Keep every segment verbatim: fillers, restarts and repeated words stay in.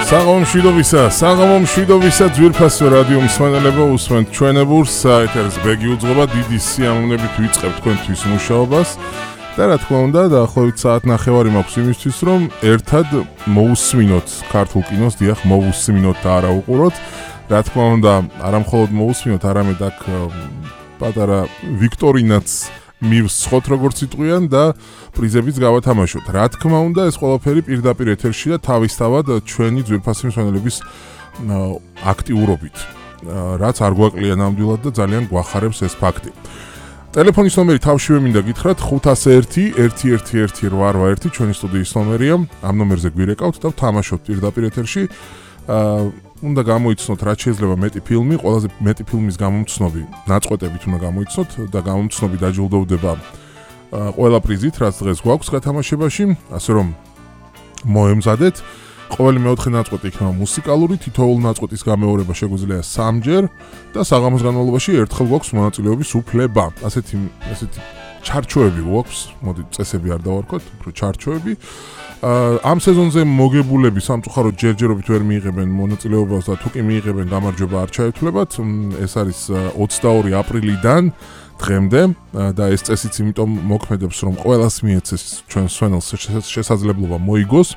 საღამომშვიდობისა, საღამომშვიდობისა ძვირფასო რადიო მსმენელებო, უსმენთ ჩვენებურს, ეთერს ბეგი უძღვება, დიდი სიამოვნებით ვიწყებთ თქვენთვის მუშაობას და რა თქმა უნდა, დაახლოებით საათ ნახევარი მაქვს იმისთვის, რომ ერთად მოусმინოთ ქართულ კინოს, დიახ, მოусმინოთ და არა უყუროთ. რა თქმა უნდა, არა მხოლოდ მოусმინოთ, არამედ აქ პატარა ვიქტორინაც მივსხოთ როგორც იტყვიან და პრიზებიც გავათამაშოთ. რა თქმა უნდა, ეს ყველაფერი პირდაპირ ეთერში და თავისთავად ჩვენი ძვირფასი მსმენელების აქტიურობით, რაც არ გვაკლია ნამდვილად და ძალიან გვახარებს ეს ფაქტი. ტელეფონის ნომერი თავშივე მინდა გითხრათ ხუთ ათი ერთი ერთი ერთი ერთი რვა რვა ერთი ჩვენი სტუდიის ნომერია. ამ ნომერზე გვირეკავთ და ვთამაშობთ პირდაპირ ეთერში. უნდა გამოიცნოთ რაც შეიძლება მეტი ფილმი, ყველაზე მეტი ფილმის გამომცნობი ნაწყვეტებით უნდა გამოიცნოთ და გამომცნობი დაჯილდოვდება ყველა პრიზით, რაც დღეს გვაქვს გათამაშებაში, ასე რომ მოემზადეთ. ყოველი მეოთხე ნაწყვეტი იქნება მუსიკალური, თითოეულ ნაწყვეტის გამეორება შეგვიძლია სამჯერ და საღამოს განმავლობაში ერთხელ გვაქვს მონაწილეობის უფლება. ასეთი ასეთი ჩარჩოები გვაქვს, მოდი წესები არ დავარქოთ, უფრო ჩარჩოები. ამ სეზონზე მოგებულები სამწუხაროდ ჯერჯერობით ვერ მიიღებენ მონაწილეობას და თუ კი მიიღებენ გამარჯვება არ ჩაეთვლებათ. ეს არის ოცდაორი აპრილიდან დღემდე და ეს წესიც იმიტომ მოქმედებს, რომ ყველას მიეცეს ჩვენ მსმენელს შესაძლებლობა მოიგოს.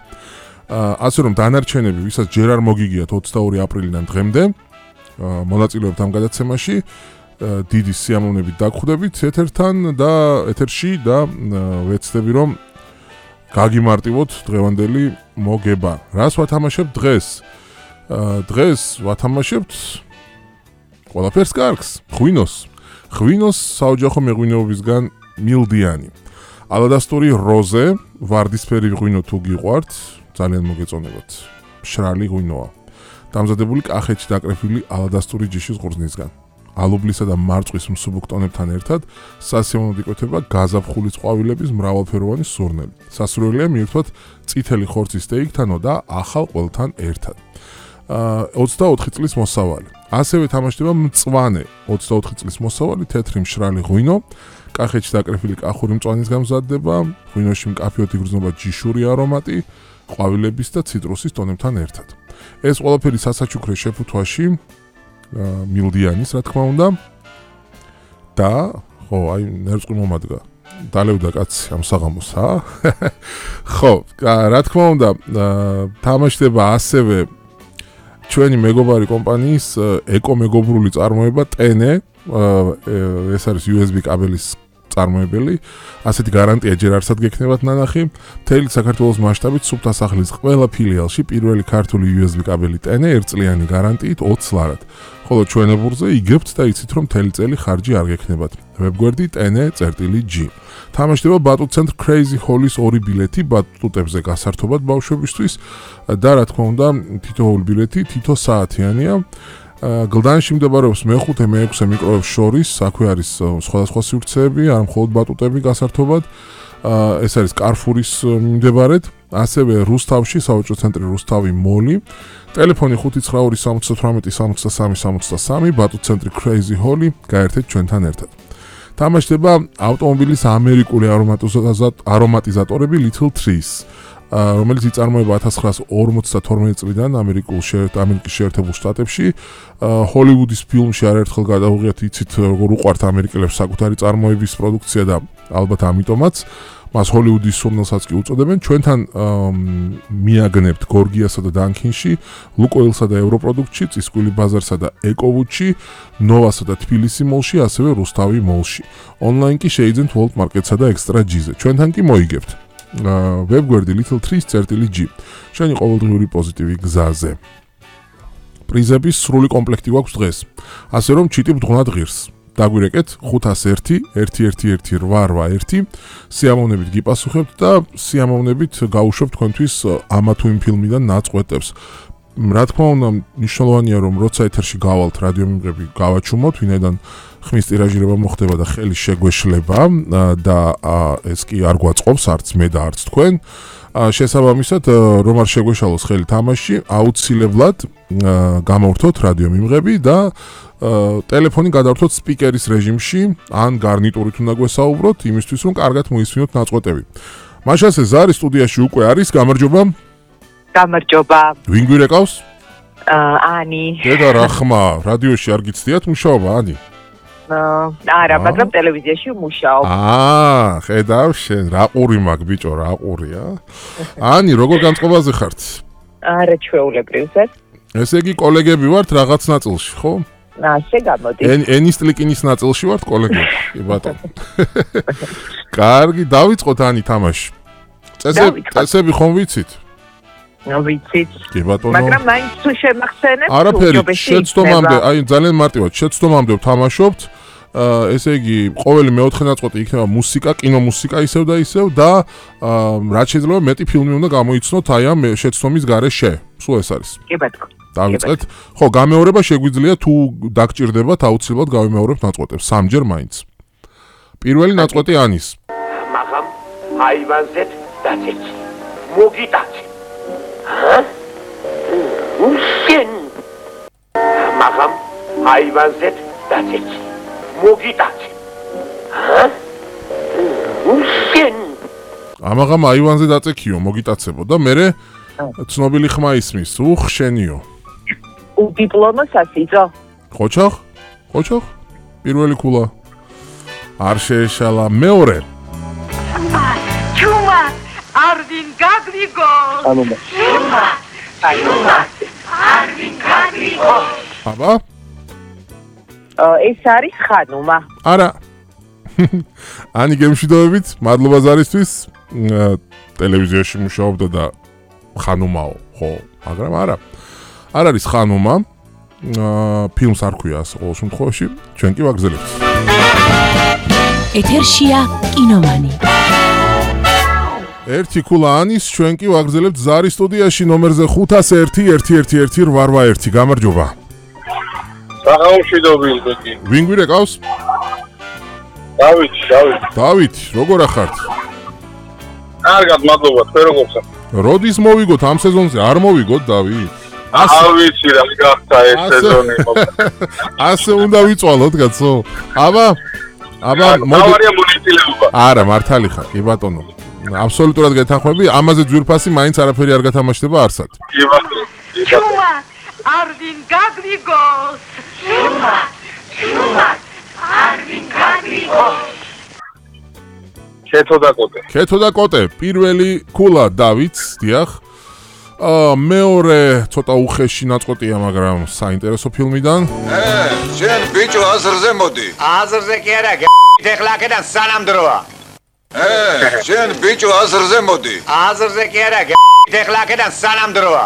ასე რომ დანარჩენები, ვისაც ჯერ არ მოგიგიათ ოცდაორი აპრილიდან დღემდე მონაწილეობთ ამ გადაცემაში, დიდი სიამოვნებით დაგხვდებით ეთერთან და ეთერში და ვეცდები რომ გაგიმარტივოთ დღევანდელი მოგება. რას ვათამაშებთ დღეს? დღეს ვათამაშებთ ყველაფერს კარგს, ღვინოს. ღვინოს საოჯახო მეღვინეობისგან მილდიანი. ალადასტური როზე, ვარდისფერი ღვინო თუ გიყვართ, ძალიან მოგეწონებათ. მშრალი ღვინოა. დამზადებული კახეთში დაკრეფილი ალადასტური ჯიშის ყურძნისგან. ალუბლისა და მარწყვის მსუბუქ ტონებთან ერთად სასიამოვნოდ იკვეთება გაზაფხულის ყვავილების მრავალფეროვანი სურნელი. სასურველია მიირთვათ წითელი ხორცის სტეიკთანო და ახალ ყველთან ერთად. ოცდაოთხი წლის მოსავალი. ასევე თამაშდება მწვანე ოცდაოთხი წლის მოსავალი თეთრი მშრალი ღვინო. კახეთში დაკრეფილი კახური მწვანის გამზადდება, ღვინოში მკაფიოდ იგრძნობა ჯიშური არომატი, ყვავილების და ციტრუსის ტონებთან ერთად. ეს ყველაფერი სასაჩუქრე შეფუთვაში მილდიანის რა თქმა უნდა და ხო აი ნერვსკი მომადგა დალევდა კაცი ამ საღამოს ა ხო რა თქმა უნდა თამაშდება ასევე ჩვენი მეგობარი კომპანიის ეკომეგობრული წარმოება ტენე ეს არის იუ ეს ბი კაბელის წარმოებელი, ასეთი გარანტია ჯერ არსად გექნებათ ნანახი. მთელი საქართველოს მასშტაბით სუფთა სახლის ყველა ფილიალში პირველი ქართული იუ ეს ბი კაბელი ტენე ერთწლიანი გარანტიით ოცი ლარად. ხოლო ჩვენებურზე იგებთ და იცით რომ მთელი წელი ხარჯი არ გექნებათ. ვებგვერდი ტენე.g. თამაშდება ბატუტ ცენტრ Crazy Hall-ის ორი ბილეთი ბატუტებზე გასართობად ბავშვებისთვის და რა თქმა უნდა თითოეული ბილეთი თითო საათიანია. გლდანში მდებარეობს მეხუთე მეექვსე მიკროებს შორის, აქვე არის სხვადასხვა სივრცეები, არ მხოლოდ ბატუტები გასართობად. ეს არის კარფურის მიმდებარედ, ასევე რუსთავში, სავაჭრო ცენტრი რუსთავი მოლი. ტელეფონი ხუთი ცხრა ორი სამოცდა თვრამეტი სამოცდა სამი სამოცდა სამი, ბატუტ ცენტრი Crazy Hall, გაერთეთ ჩვენთან ერთად. თამაშდება ავტომობილის ამერიკული არომატიზატორები Little Trees. რომელიც იწარმოება ათას ცხრაასა ორმოცდათორმეტი წლიდან ამერიკულ ამერიკის შეერთებულ შტატებში. ჰოლივუდის ფილმში არაერთხელ გადავიღეთ, იცით როგორ უყვართ ამერიკელებს საკუთარი წარმოების პროდუქცია და ალბათ ამიტომაც მას ჰოლივუდის სურნელსაც კი უწოდებენ. ჩვენთან მიაგნებთ გორგიასა და დანქინში, ლუკოილსა და ევროპროდუქტში, წისკვილი ბაზარსა და ეკოვუდში, ნოვასა და თბილისი მოლში, ასევე რუსთავი მოლში. ონლაინ კი შეიძენთ ვოლტ მარკეტსა და ექსტრა ჯიზე. ჩვენთან კი მოიგებთ. ვებგვერდი Little Trees.g. შენი ყოველდღიური პოზიტივი გზაზე. პრიზების სრული კომპლექტი გვაქვს დღეს. ასე რომ ჩიტი ბრძღნად ღირს. დაგვირეკეთ ხუთ ათი ერთი ერთი ერთი ერთი რვა რვა ერთი. სიამოვნებით გიპასუხებთ და სიამოვნებით გავუშვებთ თქვენთვის ამა თუ იმ ფილმიდან ნაწყვეტებს. რა თქმა უნდა, მნიშვნელოვანია რომ როცა ეთერში გავალთ რადიო მიმღები გავაჩუმოთ, ვინაიდან ხმის ტირაჟირება მოხდება და ხელი შეგვეშლება და ეს კი არ გვაწყობს არც მე და არც თქვენ. შესაბამისად, რომ არ შეგვეშალოს ხელი თამაში, აუცილებლად გამოვთოთ რადიო მიმღები და ტელეფონი გადავთოთ სპიკერის რეჟიმში, ან გარნიტურით უნდა გვესაუბროთ, იმისთვის რომ კარგად მოისმინოთ ნაწყვეტები. მაშასე ზარი სტუდიაში უკვე არის, გამარჯობა. გამარჯობა. ვინ გვირეკავს? Ani. დედა რა ხმა, რადიოში არ გიცდიათ მუშაობა, Ani? არა, მაგრამ ტელევიზიაში ვმუშაობ. აა, ხედავ შენ, რა ყური მაგ ბიჭო, რა ყურია? Ani, როგორ განწყობაზე ხართ? არა, ჩვეულებრივზე. ესე იგი კოლეგები ვართ რაღაც ნაწილში, ხო? ასე გამოდის. ენის ტლიკინის ნაწილში ვართ კოლეგები, კი ბატონო. კარგი, დავიწყოთ Ani თამაში. წესები, წესები ხომ ვიცით? ვიცით. კი ბატონო. მაგრამ მაინც თუ შემახსენებ, არაფერი, შეცდომამდე, აი ძალიან მარტივად, შეცდომამდე ვთამაშობთ. აა ესე იგი, ყოველი მეოთხე ნაწყვეტი იქნება მუსიკა, კინომუსიკა ისევ და ისევ და აა რაც შეიძლება მეტი ფილმი უნდა გამოიცნოთ აი ამ შეცდომის გარეშე. სულ ეს არის. კი ბატონო. დავიწყეთ. ხო, გამეორება შეგვიძლია თუ დაგჭირდებათ აუცილებლად გავიმეორებთ ნაწყვეტებს სამჯერ მაინც. პირველი ნაწყვეტი Anis. მაგრამ აივანზეთ დაწეცი. მოგიტაცი. ჰა? უშენ. მაგრამ აივანზეთ დაწეცი. მოგიტაცი. ჰა? უშენ. ამაღამ აივანზე დაწექიო, მოგიტაცებო და მე ცნობილი ხმა ისმის, უხ შენიო. უდიპლომო სასიძო. ხოჩახ? ხოჩახ? პირველი ქულა. არ შეეშალა მეორე. ჩუმა არვინ გაგვიგო. ხანუმა. ჩუმა. ჩუმა არვინ გაგვიგო. აბა? ეს არის ხანუმა. არა. Ani გემშვიდობებით, მადლობა ზარისთვის. ტელევიზიაში მუშაობდა და ხანუმაო, ხო, მაგრამ არა. არ არის ხანუმა. აა ფილმს არ ქვია ასე ყოველ შემთხვევაში, ჩვენ კი ვაგზელებთ. ეთერშია კინომანი. ერთი ქულა Anis, ჩვენ კი ვაგზელებთ ზარის სტუდიაში ნომერზე ხუთი ნული ერთი ერთი ერთი ერთი ორი ერთი. გამარჯობა. საღამოშიდობილი. ვინ გვირეკავს? დავით, დავით. დავით, როგორ ახართ? კარგად, მადლობა, თქვენ როგორ ხართ? როდის მოვიგოთ ამ სეზონზე? არ მოვიგოთ, დავით. არ ვიცი რა გახდა ეს სეზონი. ასე უნდა ვიწვალოთ, კაცო. აბა, აბა, მოვარია მონაწილეობა. არა, მართალი ხარ, კი ბატონო. აბსოლუტურად გეთანხმები, ამაზე ძვირფასი მაინც არაფერი არ გათამაშდება არსად. კი ბატონო. ჩუმა არვინ გაგვიგო. ჩუმა. ჩუმა არვინ გაგვიგო. ქეთო და კოტე. ქეთო და კოტე, პირველი ქულა დავითს, დიახ. აა მეორე ცოტა უხეში ნაწყვეტია, მაგრამ საინტერესო ფილმიდან. ე, შენ ბიჭო აზრზე მოდი. აზრზე კი არა, ეხლა აქედან სანამ დროა. ე, შენ ბიჭო აზრზე მოდი. აზრზე კი არა, ეხლა აქედან სანამ დროა.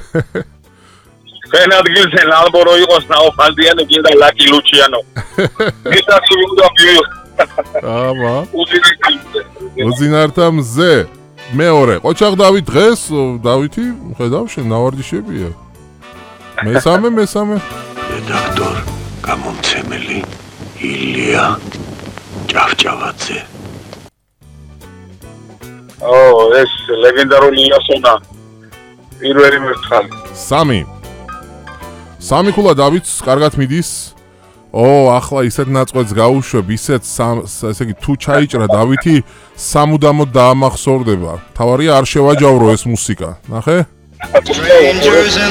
ჩვენ ადგილზე ლალბორო იყოს ნაოფალდიანი კიდე ლაკი ლუჩიანო. მისაცი უნდა მიიღო. აბა. უძინართან. უძინართა მზე. მეორე, ყოჩაღ დავით დღეს, დავითი, ხედავ შენ ნავარჯიშებია. მესამე, მესამე. რედაქტორ, გამომცემელი ილია ჭავჭავაძე. ო, ეს ლეგენდარული იასონა. პირველი მერცხალი. სამი. სამი ქულა დავითს კარგად მიდის. ო, ახლა ისეთ ნაწყვეტს გაუშვებ, ისეთ ესე იგი თუ ჩაიჭრა დავითი, სამუდამოდ დაამახსოვრდება. თავარია არ შევაჯავრო ეს მუსიკა. ნახე? Strangers in